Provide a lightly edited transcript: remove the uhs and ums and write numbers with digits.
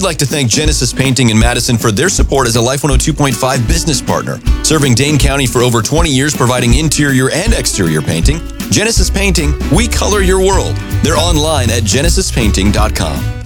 We'd like to thank Genesis Painting in Madison for their support as a Life 102.5 business partner, serving Dane County for over 20 years, providing interior and exterior painting. Genesis Painting, we color your world. They're online at genesispainting.com.